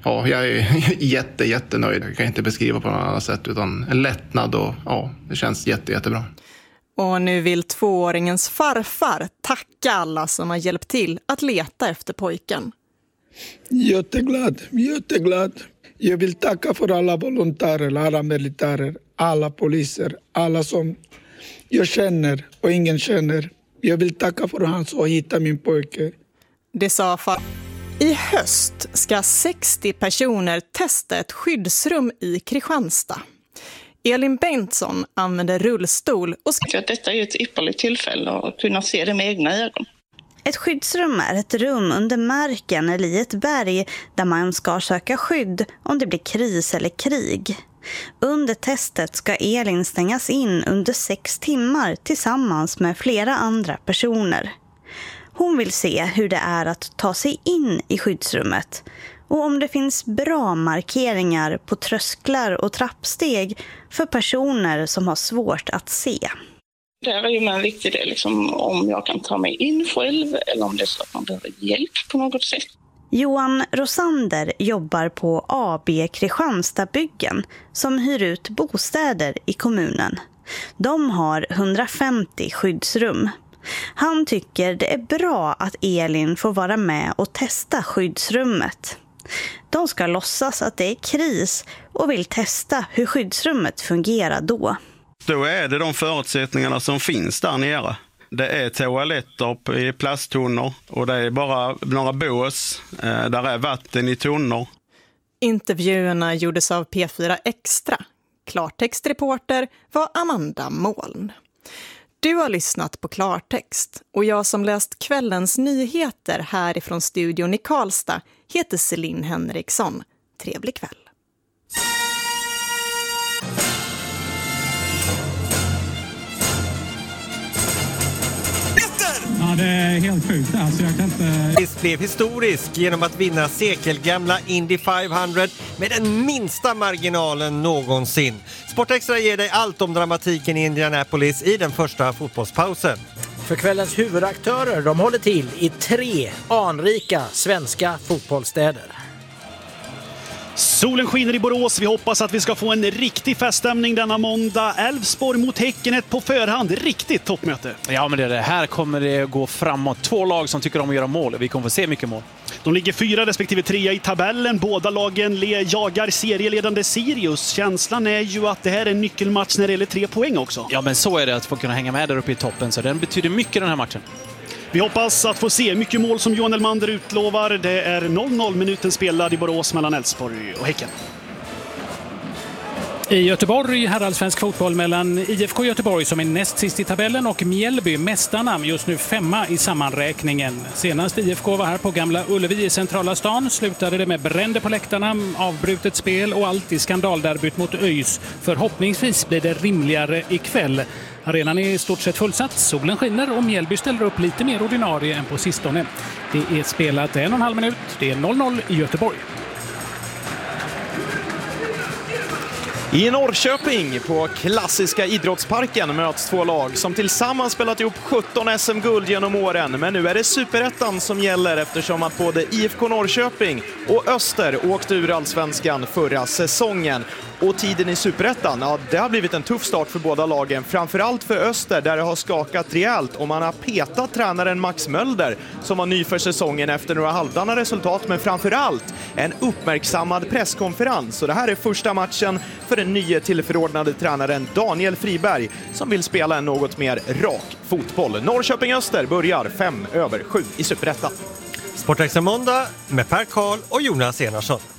jag är jättenöjd. Jag kan inte beskriva på något annat sätt, utan en lättnad och det känns jättebra. Och nu vill 2-åringens farfar tacka alla som har hjälpt till att leta efter pojken. Jätteglad. Jag vill tacka för alla volontärer, alla militärer, alla poliser, alla som jag känner och ingen känner. Jag vill tacka för hans och hitta min pojke. Det sa far. I höst ska 60 personer testa ett skyddsrum i Kristianstad. Elin Bengtsson använder rullstol och detta är ett ypperligt tillfälle att kunna se det med egna ögon. Ett skyddsrum är ett rum under marken eller i ett berg där man ska söka skydd om det blir kris eller krig. Under testet ska Elin stängas in under 6 timmar tillsammans med flera andra personer. Hon vill se hur det är att ta sig in i skyddsrummet och om det finns bra markeringar på trösklar och trappsteg för personer som har svårt att se. Det är ju en viktig del, liksom, om jag kan ta mig in själv eller om det är så att man behöver hjälp på något sätt. Johan Rosander jobbar på AB Kristianstadbyggen som hyr ut bostäder i kommunen. De har 150 skyddsrum. Han tycker det är bra att Elin får vara med och testa skyddsrummet. De ska låtsas att det är kris och vill testa hur skyddsrummet fungerar då. Då är det de förutsättningarna som finns där nere. Det är toaletter i plasttunnor och det är bara några bås. Där är vatten i tunnor. Intervjuerna gjordes av P4 Extra. Klartextreporter var Amanda Moln. Du har lyssnat på Klartext och jag som läst kvällens nyheter härifrån studion i Karlstad heter Celine Henriksson. Trevlig kväll. Ja, det är helt sjukt. Alltså, jag kan inte... Det blev historisk genom att vinna sekelgamla Indy 500 med den minsta marginalen någonsin. Sportextra ger dig allt om dramatiken i Indianapolis i den första fotbollspausen. För kvällens huvudaktörer, de håller till i 3 anrika svenska fotbollsstäder. Solen skiner i Borås. Vi hoppas att vi ska få en riktig feststämning denna måndag. Elfsborg mot Häcken, ett på förhand riktigt toppmöte. Ja, men det här kommer det gå framåt. 2 lag som tycker om att göra mål. Vi kommer få se mycket mål. De ligger 4 respektive 3 i tabellen. Båda lagen jagar serieledande Sirius. Känslan är ju att det här är en nyckelmatch när det gäller 3 poäng också. Ja, men så är det att få kunna hänga med där uppe i toppen. Så den betyder mycket den här matchen. Vi hoppas att få se mycket mål som Johan Elmander utlovar. Det är 0-0 minuten spelad i Borås mellan Elfsborg och Häcken. I Göteborg herrallsvensk fotboll mellan IFK Göteborg som är näst sist i tabellen och Mjällby, mästarna, just nu 5 i sammanräkningen. Senast IFK var här på Gamla Ullevi i centrala stan slutade det med bränder på läktarna, avbrutet spel och allt i skandalderbyt mot ÖIS. Förhoppningsvis blir det rimligare ikväll. Arenan är i stort sett fullsatt, solen skiner och Mjällby ställer upp lite mer ordinarie än på sistone. Det är spelat 1,5 minut, det är 0-0 i Göteborg. I Norrköping på klassiska idrottsparken möts 2 lag som tillsammans spelat ihop 17 SM-guld genom åren. Men nu är det Superettan som gäller eftersom att både IFK Norrköping och Öster åkte ur allsvenskan förra säsongen. Och tiden i Superettan, ja, det har blivit en tuff start för båda lagen. Framförallt för Öster där det har skakat rejält och man har petat tränaren Max Mölder som var ny för säsongen efter några halvdana resultat. Men framförallt en uppmärksammad presskonferens. Så det här är första matchen för den nya tillförordnade tränaren Daniel Friberg som vill spela en något mer rak fotboll. Norrköping-Öster börjar 5:07 i Superettan. Sportextra måndag med Per Karl och Jonas Enarsson.